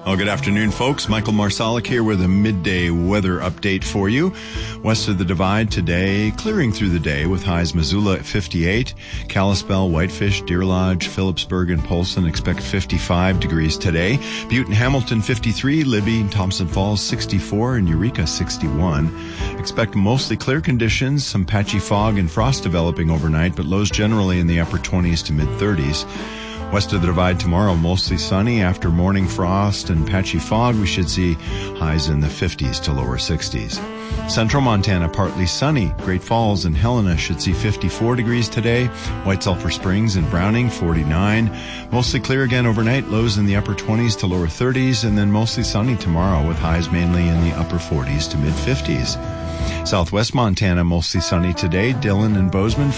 Well, good afternoon, folks. Michael Marsalic here with a midday weather update for you. West of the Divide today, clearing through the day with highs Missoula at 58. Kalispell, Whitefish, Deer Lodge, Phillipsburg, and Polson expect 55 degrees today. Butte and Hamilton 53, Libby and Thompson Falls 64, and Eureka 61. Expect mostly clear conditions, some patchy fog and frost developing overnight, but lows generally in the upper 20s to mid-30s. West of the Divide tomorrow, mostly sunny. After morning frost and patchy fog, we should see highs in the 50s to lower 60s. Central Montana, partly sunny. Great Falls and Helena should see 54 degrees today. White Sulphur Springs and Browning, 49. Mostly clear again overnight, lows in the upper 20s to lower 30s, and then mostly sunny tomorrow with highs mainly in the upper 40s to mid-50s. Southwest Montana, mostly sunny today. Dillon and Bozeman,